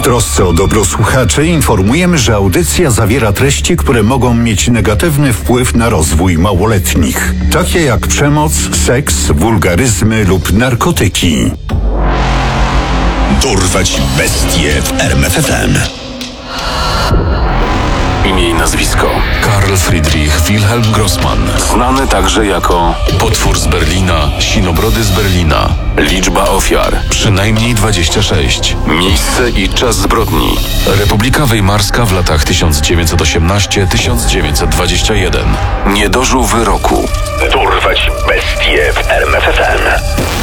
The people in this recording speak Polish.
trosce o dobro słuchaczy informujemy, że audycja zawiera treści, które mogą mieć negatywny wpływ na rozwój małoletnich, takie jak przemoc, seks, wulgaryzmy lub narkotyki. Dorwać bestie w RMFFM. Imię i nazwisko: Karl Friedrich Wilhelm Grossmann. znany także jako Potwór z Berlina, Sinobrody z Berlina. liczba ofiar, Przynajmniej 26. miejsce i czas zbrodni, Republika Weimarska w latach 1918-1921. nie dożył wyroku. Dorwać bestie w RMFFM.